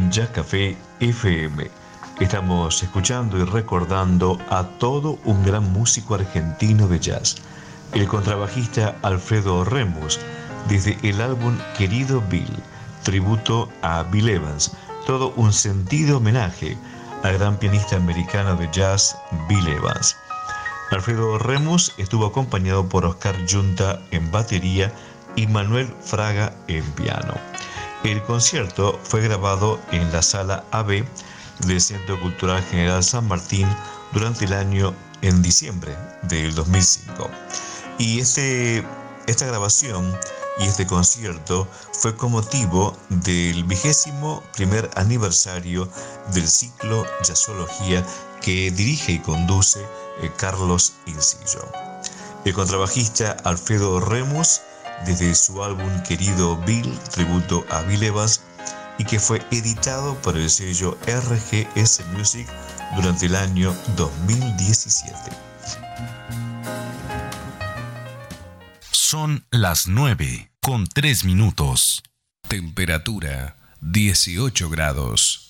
Jazz Café FM. Estamos escuchando y recordando a todo un gran músico argentino de jazz, el contrabajista Alfredo Remus, desde el álbum Querido Bill, tributo a Bill Evans, todo un sentido homenaje al gran pianista americano de jazz Bill Evans. Alfredo Remus estuvo acompañado por Oscar Yunta en batería y Manuel Fraga en piano. El concierto fue grabado en la Sala AB del Centro Cultural General San Martín durante el año en diciembre del 2005. Y esta grabación y este concierto fue con motivo del 21º aniversario del ciclo Jazzología que dirige y conduce Carlos Incillo. El contrabajista Alfredo Remus, desde su álbum Querido Bill, tributo a Bill Evans, y que fue editado por el sello RGS Music durante el año 2017. Son las 9:03. Temperatura 18 grados.